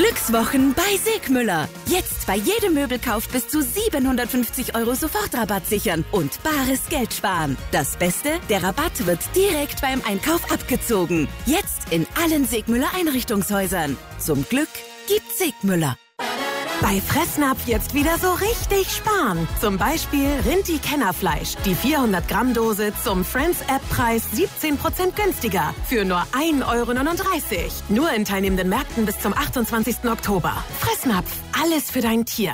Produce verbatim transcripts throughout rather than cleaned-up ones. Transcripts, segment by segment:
Glückswochen bei Segmüller. Jetzt bei jedem Möbelkauf bis zu siebenhundertfünfzig Euro Sofortrabatt sichern und bares Geld sparen. Das Beste, der Rabatt wird direkt beim Einkauf abgezogen. Jetzt in allen Segmüller Einrichtungshäusern. Zum Glück gibt's Segmüller. Bei Fressnapf jetzt wieder so richtig sparen. Zum Beispiel Rinti-Kennerfleisch. Die vierhundert Gramm Dose zum Friends-App-Preis siebzehn Prozent günstiger. Für nur ein Euro neununddreißig. Nur in teilnehmenden Märkten bis zum achtundzwanzigsten Oktober. Fressnapf. Alles für dein Tier.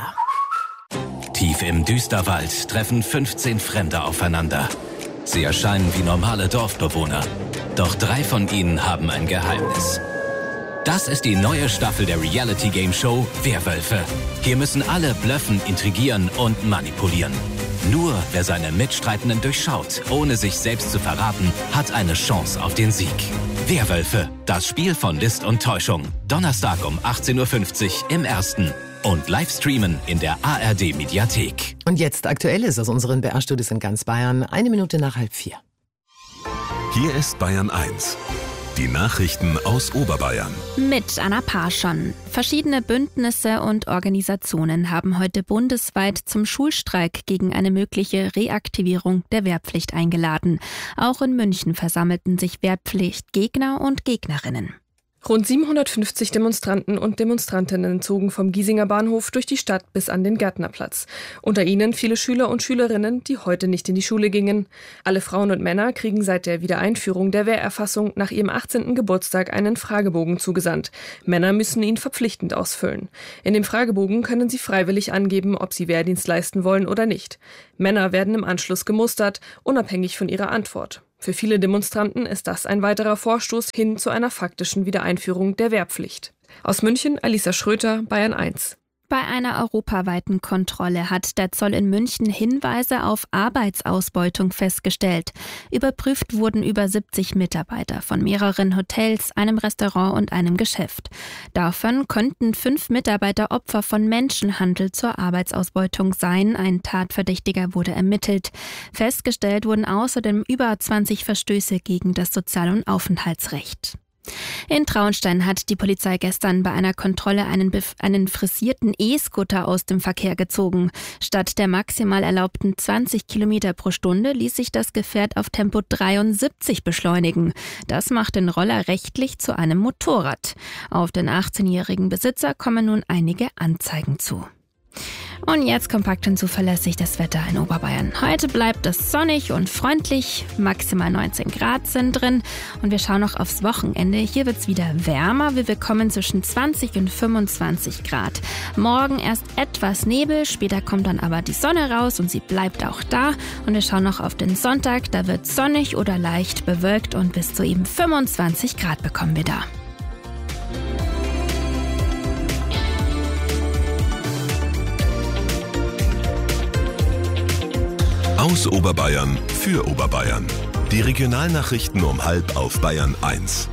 Tief im Düsterwald treffen fünfzehn Fremde aufeinander. Sie erscheinen wie normale Dorfbewohner. Doch drei von ihnen haben ein Geheimnis. Das ist die neue Staffel der Reality-Game-Show Werwölfe. Hier müssen alle blöffen, intrigieren und manipulieren. Nur wer seine Mitstreitenden durchschaut, ohne sich selbst zu verraten, hat eine Chance auf den Sieg. Werwölfe, das Spiel von List und Täuschung. Donnerstag um achtzehn Uhr fünfzig im Ersten. Und live streamen in der A R D-Mediathek. Und jetzt Aktuelles aus unseren B R-Studios in ganz Bayern. Eine Minute nach halb vier. Hier ist Bayern eins. Die Nachrichten aus Oberbayern. Mit Anna Parschon. Verschiedene Bündnisse und Organisationen haben heute bundesweit zum Schulstreik gegen eine mögliche Reaktivierung der Wehrpflicht eingeladen. Auch in München versammelten sich Wehrpflichtgegner und Gegnerinnen. Rund siebenhundertfünfzig Demonstranten und Demonstrantinnen zogen vom Giesinger Bahnhof durch die Stadt bis an den Gärtnerplatz. Unter ihnen viele Schüler und Schülerinnen, die heute nicht in die Schule gingen. Alle Frauen und Männer kriegen seit der Wiedereinführung der Wehrerfassung nach ihrem achtzehnten Geburtstag einen Fragebogen zugesandt. Männer müssen ihn verpflichtend ausfüllen. In dem Fragebogen können sie freiwillig angeben, ob sie Wehrdienst leisten wollen oder nicht. Männer werden im Anschluss gemustert, unabhängig von ihrer Antwort. Für viele Demonstranten ist das ein weiterer Vorstoß hin zu einer faktischen Wiedereinführung der Wehrpflicht. Aus München, Alisa Schröter, Bayern eins. Bei einer europaweiten Kontrolle hat der Zoll in München Hinweise auf Arbeitsausbeutung festgestellt. Überprüft wurden über siebzig Mitarbeiter von mehreren Hotels, einem Restaurant und einem Geschäft. Davon könnten fünf Mitarbeiter Opfer von Menschenhandel zur Arbeitsausbeutung sein. Ein Tatverdächtiger wurde ermittelt. Festgestellt wurden außerdem über zwanzig Verstöße gegen das Sozial- und Aufenthaltsrecht. In Traunstein hat die Polizei gestern bei einer Kontrolle einen, bef- einen frisierten E-Scooter aus dem Verkehr gezogen. Statt der maximal erlaubten zwanzig Kilometer pro Stunde ließ sich das Gefährt auf Tempo dreiundsiebzig beschleunigen. Das macht den Roller rechtlich zu einem Motorrad. Auf den achtzehnjährigen Besitzer kommen nun einige Anzeigen zu. Und jetzt kompakt und zuverlässig das Wetter in Oberbayern. Heute bleibt es sonnig und freundlich, maximal neunzehn Grad sind drin. Und wir schauen noch aufs Wochenende. Hier wird es wieder wärmer. Wir bekommen zwischen zwanzig und fünfundzwanzig Grad. Morgen erst etwas Nebel, später kommt dann aber die Sonne raus und sie bleibt auch da. Und wir schauen noch auf den Sonntag. Da wird es sonnig oder leicht bewölkt und bis zu eben fünfundzwanzig Grad bekommen wir da. Aus Oberbayern für Oberbayern. Die Regionalnachrichten um halb auf Bayern eins.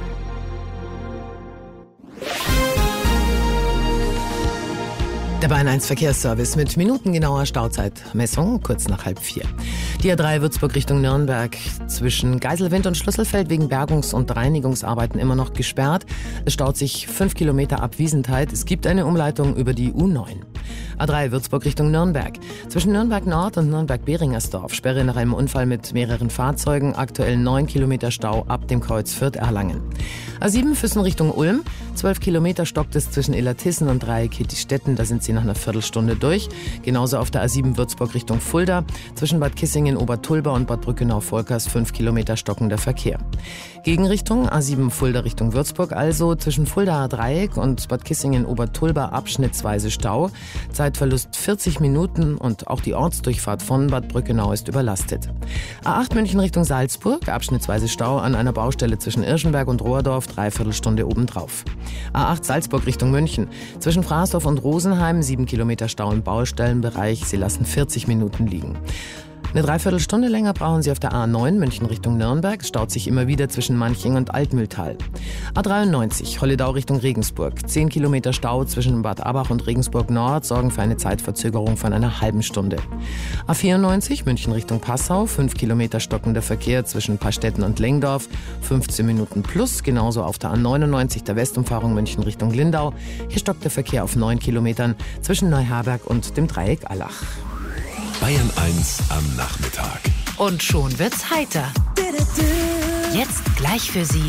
Der Bayern eins Verkehrsservice mit minutengenauer Stauzeitmessung, kurz nach halb vier. Die A drei Würzburg Richtung Nürnberg zwischen Geiselwind und Schlüsselfeld wegen Bergungs- und Reinigungsarbeiten immer noch gesperrt. Es staut sich fünf Kilometer ab Wiesentheit. Es gibt eine Umleitung über die U neun. A drei Würzburg Richtung Nürnberg. Zwischen Nürnberg Nord und Nürnberg-Beringersdorf Sperre nach einem Unfall mit mehreren Fahrzeugen. Aktuell neun Kilometer Stau ab dem Kreuz Fürth-Erlangen. A sieben Füssen Richtung Ulm. zwölf Kilometer stockt es zwischen Illertissen und Dreieck-Hittistetten. Da sind sie nach einer Viertelstunde durch. Genauso auf der A sieben Würzburg Richtung Fulda. Zwischen Bad Kissingen, Obertulba und Bad Brückenau-Volkers fünf Kilometer stockender Verkehr. Gegenrichtung A sieben Fulda Richtung Würzburg, also zwischen Fuldaer Dreieck und Bad Kissingen, Obertulba abschnittsweise Stau. Zeitverlust vierzig Minuten und auch die Ortsdurchfahrt von Bad Brückenau ist überlastet. A acht München Richtung Salzburg, abschnittsweise Stau an einer Baustelle zwischen Irschenberg und Rohrdorf, Dreiviertelstunde obendrauf. A acht Salzburg Richtung München, zwischen Fraßdorf und Rosenheim, sieben Kilometer Stau im Baustellenbereich, sie lassen vierzig Minuten liegen. Eine Dreiviertelstunde länger brauchen Sie auf der A neun München Richtung Nürnberg. Es staut sich immer wieder zwischen Manching und Altmühltal. A dreiundneunzig Holledau Richtung Regensburg. Zehn Kilometer Stau zwischen Bad Abach und Regensburg Nord sorgen für eine Zeitverzögerung von einer halben Stunde. A vierundneunzig München Richtung Passau. Fünf Kilometer stockender Verkehr zwischen Pastetten und Lengdorf. fünfzehn Minuten plus. Genauso auf der A neunundneunzig der Westumfahrung München Richtung Lindau. Hier stockt der Verkehr auf neun Kilometern zwischen Neuherberg und dem Dreieck Allach. Bayern eins am Nachmittag. Und schon wird's heiter. Jetzt gleich für Sie